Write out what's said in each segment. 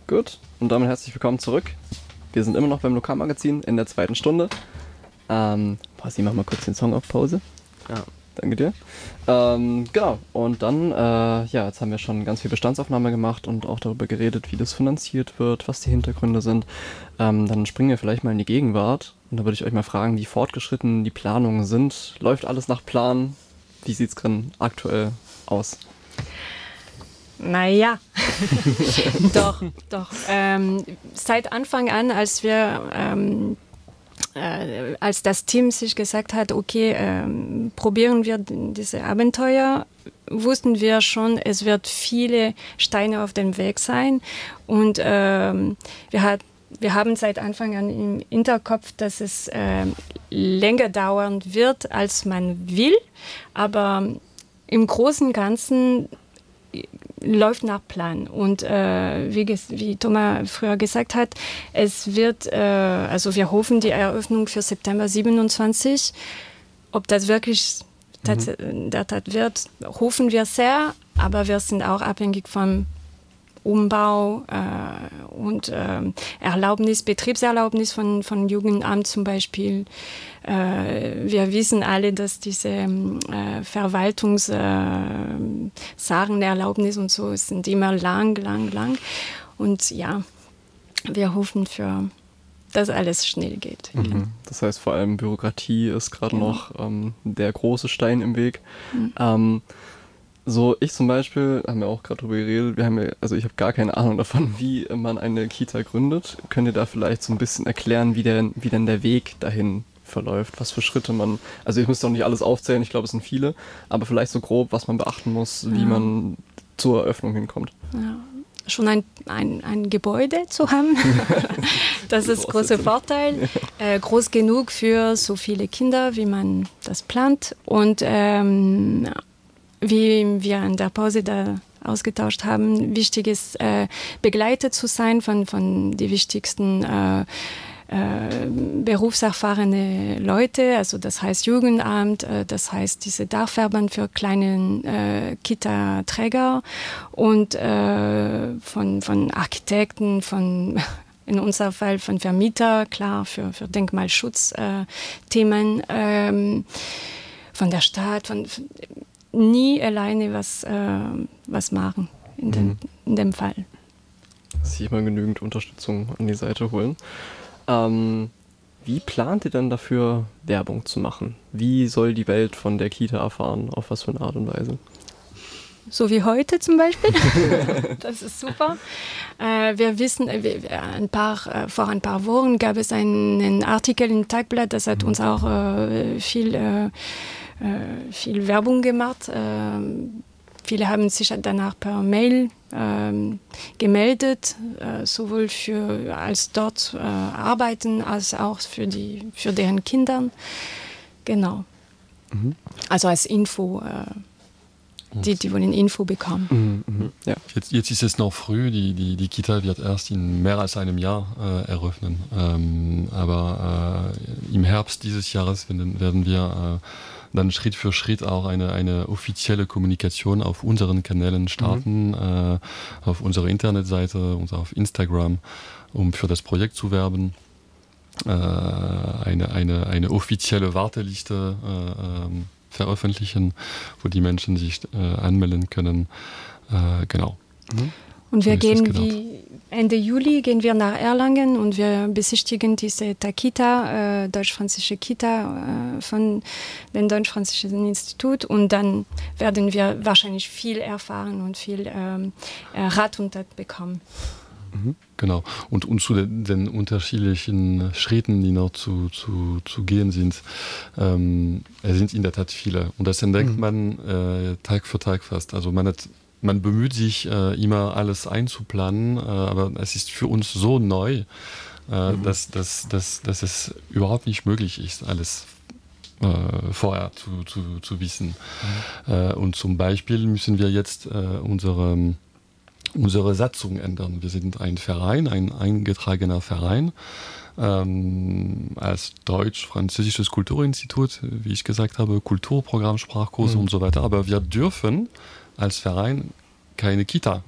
Gut, und damit herzlich willkommen zurück. Wir sind immer noch beim Lokalmagazin in der zweiten Stunde. Pasi, mach mal kurz den Song auf Pause. Ja. Danke dir. Genau, und dann, jetzt haben wir schon ganz viel Bestandsaufnahme gemacht und auch darüber geredet, wie das finanziert wird, was die Hintergründe sind. Dann springen wir vielleicht mal in die Gegenwart und da würde ich euch mal fragen, wie fortgeschritten die Planungen sind. Läuft alles nach Plan? Wie sieht es gerade aktuell aus? Naja, doch. Seit Anfang an, als das Team sich gesagt hat, okay, probieren wir diese Abenteuer, wussten wir schon, es wird viele Steine auf dem Weg sein. Und wir haben seit Anfang an im Hinterkopf, dass es länger dauern wird, als man will. Aber im Großen und Ganzen läuft nach Plan. Und wie Thomas früher gesagt hat, es wird, wir hoffen die Eröffnung für September 27. Ob das wirklich der Tat wird, hoffen wir sehr, aber wir sind auch abhängig vom Umbau und Betriebserlaubnis von Jugendamt zum Beispiel. Wir wissen alle, dass diese Verwaltungssachen, Erlaubnis und so sind immer lang. Und ja, wir hoffen dass alles schnell geht. Mhm. Das heißt, vor allem Bürokratie ist gerade noch der große Stein im Weg. So, ich zum Beispiel, haben wir auch gerade drüber geredet, ich habe gar keine Ahnung davon, wie man eine Kita gründet. Könnt ihr da vielleicht so ein bisschen erklären, wie denn der Weg dahin verläuft, was für Schritte also ich muss doch nicht alles aufzählen, ich glaube es sind viele, aber vielleicht so grob, was man beachten muss, wie man zur Eröffnung hinkommt. Ja. Schon ein Gebäude zu haben, das ist großer Vorteil. Groß genug für so viele Kinder, wie man das plant. Und wie wir in der Pause da ausgetauscht haben, wichtig ist, begleitet zu sein von den wichtigsten berufserfahrene Leute, also das heißt Jugendamt, das heißt diese Dachverband für kleine Kita-Träger und von Architekten, in unserem Fall von Vermieter, klar, für Denkmalschutzthemen, von der Stadt, nie alleine was machen in dem Fall. Sich immer genügend Unterstützung an die Seite holen. Wie plant ihr denn dafür, Werbung zu machen? Wie soll die Welt von der Kita erfahren? Auf was für eine Art und Weise? So wie heute zum Beispiel. Das ist super. Wir wissen, vor ein paar Wochen gab es einen Artikel im Tagblatt, das hat uns auch viel Werbung gemacht. Viele haben sich danach per Mail gemeldet, sowohl als dort arbeiten, als auch für deren Kindern. Genau. Also als Info. Die wollen Info bekommen. Ja. Jetzt ist es noch früh, die Kita wird erst in mehr als einem Jahr eröffnen. Aber im Herbst dieses Jahres werden wir dann Schritt für Schritt auch eine offizielle Kommunikation auf unseren Kanälen starten, auf unserer Internetseite und auf Instagram, um für das Projekt zu werben. Eine offizielle Warteliste veröffentlichen, wo die Menschen sich anmelden können. Genau. Und wir Ende Juli gehen wir nach Erlangen und wir besichtigen diese Kita, deutsch-französische Kita von dem Deutsch-Französischen Institut und dann werden wir wahrscheinlich viel erfahren und viel Rat und Tat bekommen. Genau. Und zu den unterschiedlichen Schritten, die noch zu gehen sind, es sind in der Tat viele. Und das entdeckt man Tag für Tag fast. Also man bemüht sich immer alles einzuplanen, aber es ist für uns so neu, dass es überhaupt nicht möglich ist, alles vorher zu wissen. Und zum Beispiel müssen wir jetzt unsere Satzung ändern. Wir sind ein Verein, ein eingetragener Verein, als Deutsch-Französisches Kulturinstitut, wie ich gesagt habe, Kulturprogramm, Sprachkurse und so weiter. Aber wir dürfen als Verein keine Kita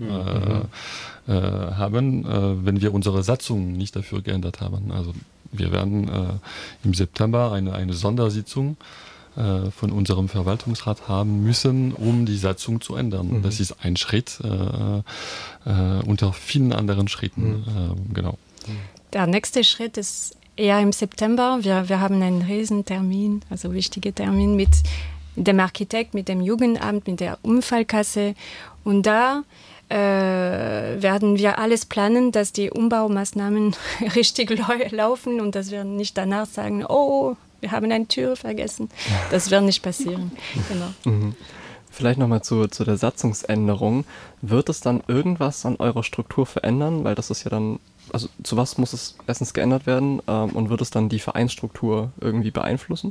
haben, wenn wir unsere Satzung nicht dafür geändert haben. Also wir werden im September eine Sondersitzung von unserem Verwaltungsrat haben müssen, um die Satzung zu ändern. Das ist ein Schritt unter vielen anderen Schritten. Genau. Der nächste Schritt ist eher im September. Wir haben einen Riesentermin, also wichtigen Termin mit dem Architekt, mit dem Jugendamt, mit der Unfallkasse. Und da werden wir alles planen, dass die Umbaumaßnahmen richtig laufen und dass wir nicht danach sagen, oh, wir haben eine Tür vergessen. Das wird nicht passieren. Genau. Vielleicht nochmal zu der Satzungsänderung. Wird es dann irgendwas an eurer Struktur verändern? Weil das ist ja dann, also zu was muss es erstens geändert werden und wird es dann die Vereinsstruktur irgendwie beeinflussen?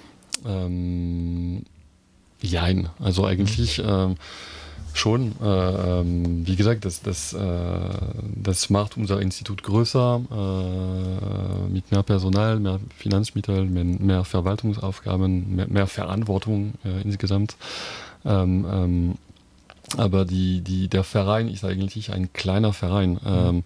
Jein, also eigentlich schon. Wie gesagt, das macht unser Institut größer, mit mehr Personal, mehr Finanzmitteln, mehr Verwaltungsaufgaben, mehr Verantwortung insgesamt. Aber der Verein ist eigentlich ein kleiner Verein.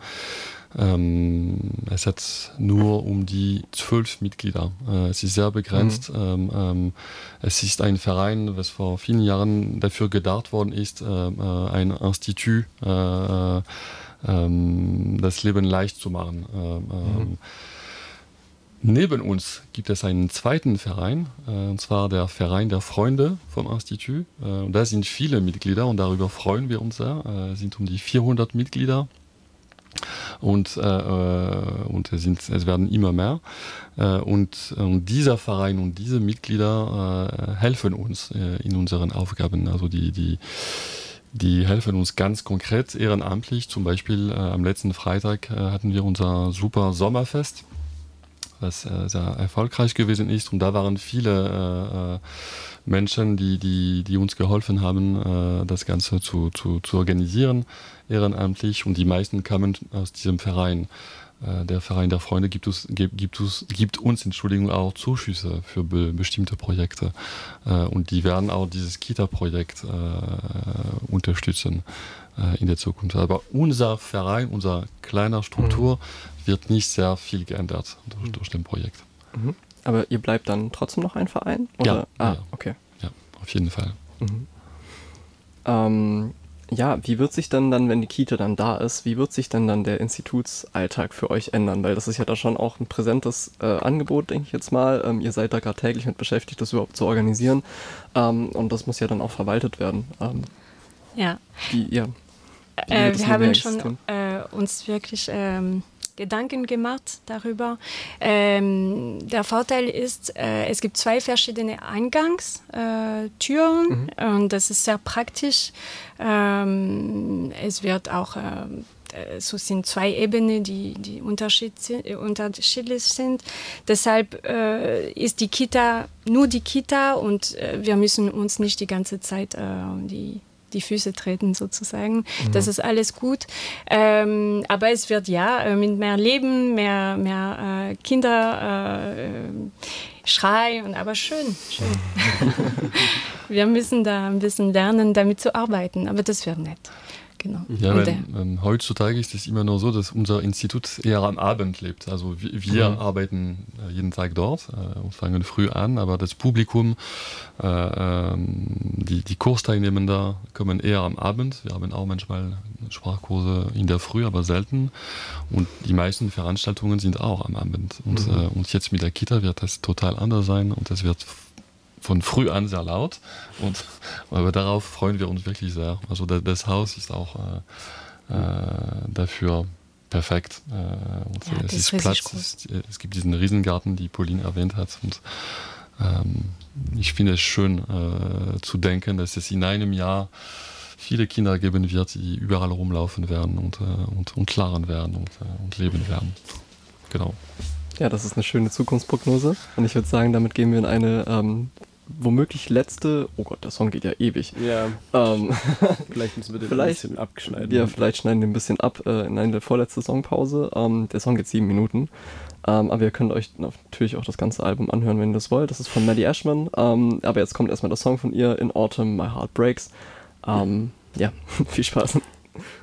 Es hat nur um die 12 Mitglieder. Es ist sehr begrenzt. Es ist ein Verein, was vor vielen Jahren dafür gedacht worden ist, ein Institut das Leben leicht zu machen. Neben uns gibt es einen zweiten Verein, und zwar der Verein der Freunde vom Institut. Da sind viele Mitglieder und darüber freuen wir uns sehr. Es sind um die 400 Mitglieder. Und es werden immer mehr. Und dieser Verein und diese Mitglieder helfen uns in unseren Aufgaben. Also die helfen uns ganz konkret ehrenamtlich. Zum Beispiel am letzten Freitag hatten wir unser super Sommerfest, was sehr erfolgreich gewesen ist. Und da waren viele Menschen, die uns geholfen haben, das Ganze zu organisieren, ehrenamtlich. Und die meisten kamen aus diesem Verein. Der Verein der Freunde gibt uns auch Zuschüsse für bestimmte Projekte. Und die werden auch dieses Kita-Projekt unterstützen in der Zukunft. Aber unser Verein, unsere kleine Struktur wird nicht sehr viel geändert durch das Projekt. Aber ihr bleibt dann trotzdem noch ein Verein? Oder? Ja. Okay. Ja, auf jeden Fall. Wie wird sich dann, wenn die Kita dann da ist, wie wird sich dann der Institutsalltag für euch ändern? Weil das ist ja da schon auch ein präsentes Angebot, denke ich jetzt mal. Ihr seid da gerade täglich mit beschäftigt, das überhaupt zu organisieren. Und das muss ja dann auch verwaltet werden. Ja. Wir haben schon uns wirklich Gedanken gemacht darüber. Der Vorteil ist, es gibt 2 verschiedene Eingangstüren und das ist sehr praktisch. Es wird auch, so sind 2 Ebenen, die unterschiedlich sind. Deshalb ist die Kita nur die Kita und wir müssen uns nicht die ganze Zeit die Füße treten sozusagen. Das ist alles gut. Aber es wird mit mehr Leben, mehr Kinder Schrei und aber schön. Wir müssen da ein bisschen lernen, damit zu arbeiten, aber das wird nett. Genau. Ja, heutzutage ist es immer nur so, dass unser Institut eher am Abend lebt. Also wir arbeiten jeden Tag dort und fangen früh an, aber das Publikum, die Kursteilnehmenden kommen eher am Abend. Wir haben auch manchmal Sprachkurse in der Früh, aber selten. Und die meisten Veranstaltungen sind auch am Abend. Und jetzt mit der Kita wird das total anders sein und das wird von früh an sehr laut, aber darauf freuen wir uns wirklich sehr. Also das Haus ist auch dafür perfekt. Es ist Platz, es gibt diesen Riesengarten, die Pauline erwähnt hat. Und ich finde es schön zu denken, dass es in einem Jahr viele Kinder geben wird, die überall rumlaufen werden und lernen werden und leben werden. Genau. Ja, das ist eine schöne Zukunftsprognose. Und ich würde sagen, damit gehen wir in eine womöglich letzte, oh Gott, der Song geht ja ewig. Ja, vielleicht müssen wir den ein bisschen abschneiden. Ja, vielleicht schneiden wir ein bisschen ab in eine vorletzte Songpause. Der Song geht 7 Minuten. Aber ihr könnt euch natürlich auch das ganze Album anhören, wenn ihr das wollt. Das ist von Maddie Ashman. Aber jetzt kommt erstmal der Song von ihr, In Autumn My Heart Breaks. ja, viel Spaß.